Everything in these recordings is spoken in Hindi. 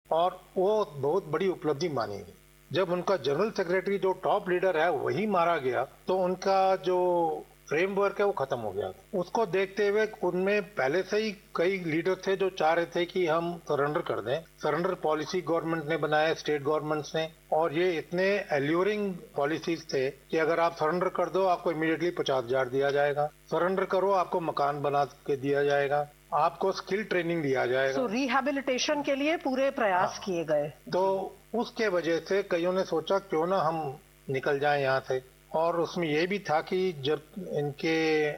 और वो बहुत बड़ी उपलब्धि मानी गई। जब उनका जनरल सेक्रेटरी जो टॉप लीडर है वही मारा गया तो उनका जो फ्रेमवर्क है वो खत्म हो गया। उसको देखते हुए उनमें पहले से ही कई लीडर थे जो चाह रहे थे कि हम सरेंडर कर दें। सरेंडर पॉलिसी गवर्नमेंट ने बनाया, स्टेट गवर्नमेंट्स ने, और ये इतने एल्यूरिंग पॉलिसीज थे कि अगर आप सरेंडर कर दो आपको इमीडिएटली 50,000 दिया जाएगा, सरेंडर करो आपको मकान बना के दिया जाएगा, आपको स्किल ट्रेनिंग दिया जाएगा। रिहैबिलिटेशन के लिए पूरे प्रयास किए गए। तो उसके वजह से कईयों ने सोचा क्यों ना हम निकल जाएं यहाँ से। और उसमें यह भी था कि जब इनके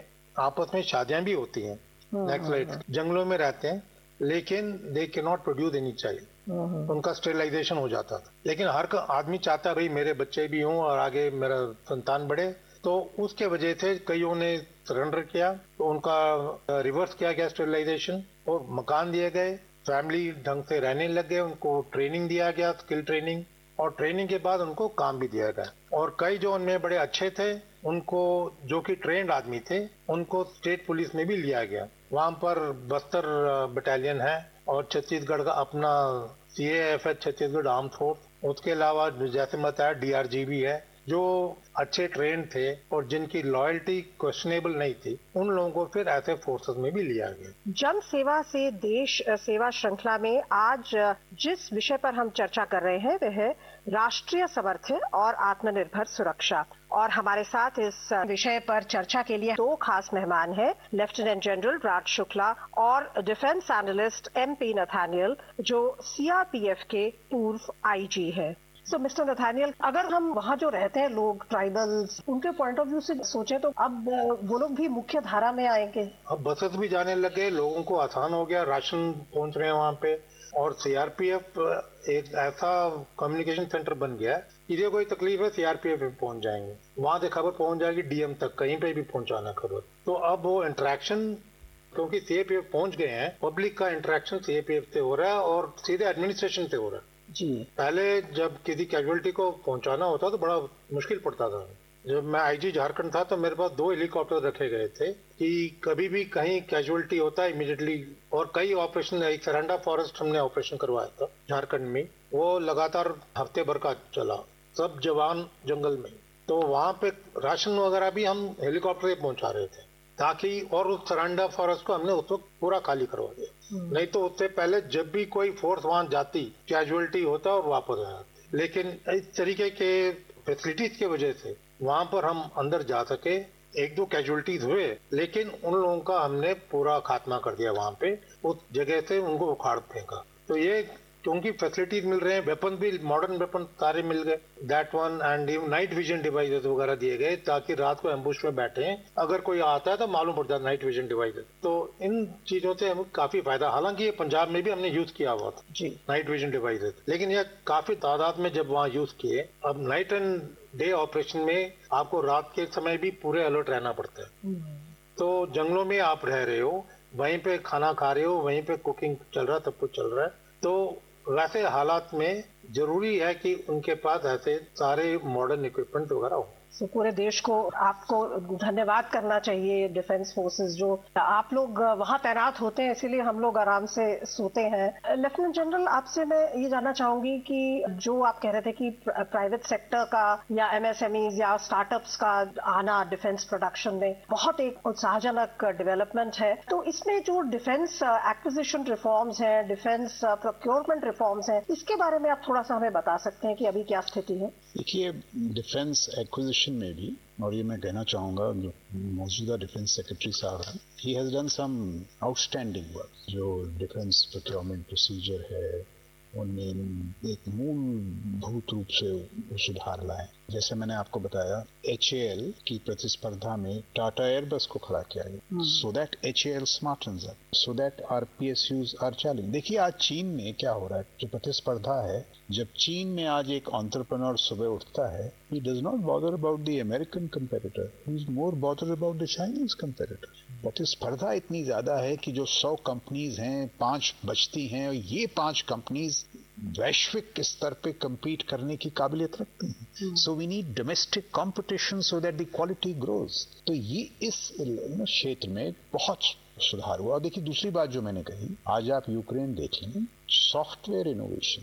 आपस में शादियां भी होती हैं, जंगलों में रहते हैं, लेकिन they can not produce any child, उनका स्टेरिलाइजेशन हो जाता था। लेकिन हर आदमी चाहता है भाई मेरे बच्चे भी हों और आगे मेरा संतान बढ़े, तो उसके वजह से कईयों ने सरेंडर किया, तो उनका रिवर्स किया गया स्टेरिलाइजेशन और मकान दिए गए, फैमिली ढंग से रहने लग गए, उनको ट्रेनिंग दिया गया, स्किल ट्रेनिंग, और ट्रेनिंग के बाद उनको काम भी दिया गया। और कई जो उनमें बड़े अच्छे थे उनको, जो कि ट्रेंड आदमी थे, उनको स्टेट पुलिस में भी लिया गया। वहां पर बस्तर बटालियन है और छत्तीसगढ़ का अपना CAF है, छत्तीसगढ़ आर्म फोर्स, उसके अलावा जैसे बताया DRG भी है, जो अच्छे ट्रेन थे और जिनकी लॉयल्टी क्वेश्चनेबल नहीं थी, उन लोगों को फिर ऐसे फोर्सेस में भी लिया गया। जन सेवा से देश सेवा श्रृंखला में आज जिस विषय पर हम चर्चा कर रहे हैं वह है राष्ट्रीय समर्थन और आत्मनिर्भर सुरक्षा। और हमारे साथ इस विषय पर चर्चा के लिए दो खास मेहमान हैं, लेफ्टिनेंट जनरल राज शुक्ला और डिफेंस एनालिस्ट MP नथानियल, जो CRPF के पूर्व IG है। सो मिस्टर नथानियल, अगर हम वहाँ जो रहते हैं लोग, ट्राइबल्स, उनके पॉइंट ऑफ व्यू से सोचे तो अब वो लोग भी मुख्य धारा में आएंगे। अब बसेस भी जाने लगे, लोगों को आसान हो गया, राशन पहुंच रहे हैं वहाँ पे, और CRPF एक ऐसा कम्युनिकेशन सेंटर बन गया है, इधर कोई तकलीफ है CRPF पे पहुंच जाएंगे, वहाँ से खबर पहुंच जाएगी DM तक, कहीं पे भी पहुंचाना खबर। तो अब वो इंटरेक्शन, क्योंकि CRPF पहुंच गए हैं, पब्लिक का इंटरेक्शन CRPF से हो रहा है और सीधे एडमिनिस्ट्रेशन से हो रहा है जी। पहले जब किसी कैजुअलिटी को पहुंचाना होता तो बड़ा मुश्किल पड़ता था। जब मैं IG झारखंड था तो मेरे पास 2 हेलीकॉप्टर रखे गए थे कि कभी भी कहीं कैजुअलिटी होता है इमीडिएटली। और कई ऑपरेशन, एक सरांडा फॉरेस्ट हमने ऑपरेशन करवाया था झारखंड में, वो लगातार हफ्ते भर का चला, सब जवान जंगल में। तो वहां पे राशन वगैरह भी हम हेलीकॉप्टर से पहुंचा रहे थे ताकि, और उस सरांडा फॉरेस्ट को हमने उस वक्त पूरा खाली करवा दिया। नहीं तो उससे पहले जब भी कोई फोर्स वहां जाती, कैजुअलिटी होता और वापस आ जाती। लेकिन इस तरीके के फैसिलिटीज की वजह से वहां पर हम अंदर जा सके। 1-2 कैजुअलिटीज हुए, लेकिन उन लोगों का हमने पूरा खात्मा कर दिया वहां पे, उस जगह से उनको उखाड़ फेंका। तो ये क्योंकि फैसिलिटीज मिल रहे हैं, वेपन भी मॉडर्न वेपन सारे मिल गए, that one, and night vision devices वगैरह दिए गए ताकि रात को एम्बुश में बैठे हैं, अगर कोई आता है तो मालूम पड़ जाता नाइट विजन डिवाइसेस। तो इन चीजों से हमें काफी फायदा, हालांकि ये पंजाब में भी हमने यूज किया हुआ था जी नाइट विजन डिवाइसेस, लेकिन ये काफी तादाद में जब वहाँ यूज किए। अब नाइट एंड डे ऑपरेशन में आपको रात के समय भी पूरे अलर्ट रहना पड़ता है। तो जंगलों में आप रह रहे हो, वहीं पे खाना खा रहे हो, वहीं पे कुकिंग चल रहा है, सब कुछ चल रहा है। तो वैसे हालात में जरूरी है कि उनके पास ऐसे सारे मॉडर्न इक्विपमेंट वगैरह हो। पूरे देश को आपको धन्यवाद करना चाहिए, डिफेंस फोर्सेस, जो आप लोग वहाँ तैनात होते हैं, इसीलिए हम लोग आराम से सोते हैं। लेफ्टिनेंट जनरल, आपसे मैं ये जानना चाहूंगी कि जो आप कह रहे थे कि प्राइवेट सेक्टर का या MSMEs या स्टार्टअप्स का आना डिफेंस प्रोडक्शन में बहुत एक उत्साहजनक डेवलपमेंट है, तो इसमें जो डिफेंस एक्विजिशन रिफॉर्म्स हैं, डिफेंस प्रोक्योरमेंट रिफॉर्म्स हैं, इसके बारे में आप थोड़ा सा हमें बता सकते हैं कि अभी क्या स्थिति है? देखिए, डिफेंस एक्विजिशन में भी, और ये मैं कहना चाहूंगा जो मौजूदा डिफेंस सेक्रेटरी साहब हैं, he has done some outstanding work. जो डिफेंस प्रोक्योरमेंट प्रोसीजर है उनमें एक मूलभूत रूप से सुधार लाए। जैसे मैंने आपको बताया, HAL की प्रतिस्पर्धा में टाटा एयरबस को खड़ा किया गया, so that HAL स्मार्टन्स up, so that are PSUs are challenge. देखिए आज चीन में क्या हो रहा है, जो प्रतिस्पर्धा है, जब चीन में आज एक एंटरप्रेन्योर सुबह उठता है, he does not bother about the American competitor, he is more bothered about the Chinese competitor। प्रतिस्पर्धा इतनी ज्यादा है कि जो 100 कंपनीज हैं, 5 बचती हैं, और ये 5 कंपनीज वैश्विक स्तर पे compete करने की काबिलियत रखती हैं। So we need domestic competition so that the quality grows. तो ये इस क्षेत्र में बहुत सुधार हुआ। देखिए दूसरी बात जो मैंने कही, आज आप यूक्रेन देख लें, सॉफ्टवेयर इनोवेशन,